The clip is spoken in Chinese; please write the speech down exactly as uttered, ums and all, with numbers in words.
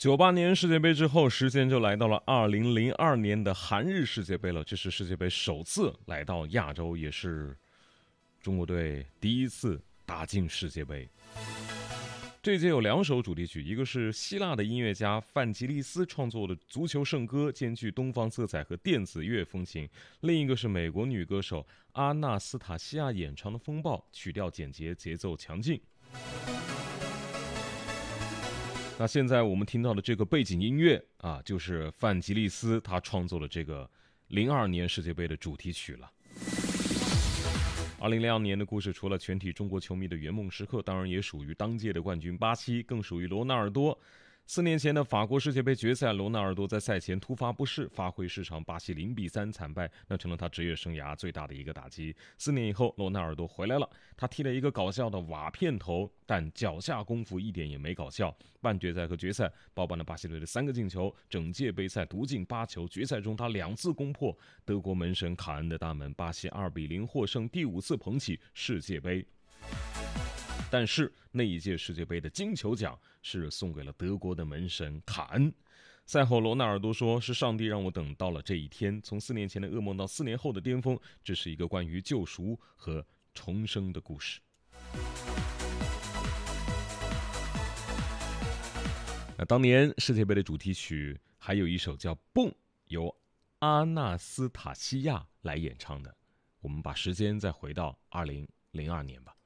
九八年世界杯之后，时间就来到了二零零二年的韩日世界杯了。这是世界杯首次来到亚洲，也是中国队第一次打进世界杯。这届有两首主题曲，一个是希腊的音乐家范吉利斯创作的足球圣歌，兼具东方色彩和电子乐风情；另一个是美国女歌手阿纳斯塔西亚演唱的《风暴》，曲调简洁，节奏强劲。那现在我们听到的这个背景音乐啊，就是范吉利斯他创作了这个零二年世界杯的主题曲了。二零零二年的故事，除了全体中国球迷的圆梦时刻，当然也属于当届的冠军巴西，更属于罗纳尔多。四年前的法国世界杯决赛，罗纳尔多在赛前突发不适，发挥失常，巴西零比三惨败，那成了他职业生涯最大的一个打击。四年以后，罗纳尔多回来了，他踢了一个搞笑的瓦片头，但脚下功夫一点也没搞笑。半决赛和决赛包办了巴西队的三个进球，整届杯赛独进八球。决赛中他两次攻破德国门神卡恩的大门，巴西二比零获胜，第五次捧起世界杯。但是那一届世界杯的金球奖是送给了德国的门神卡恩。赛后罗纳尔多说，是上帝让我等到了这一天，从四年前的噩梦到四年后的巅峰，这是一个关于救赎和重生的故事。那当年世界杯的主题曲还有一首叫《蹦》，由阿纳斯塔西亚来演唱的。我们把时间再回到二零零二年吧。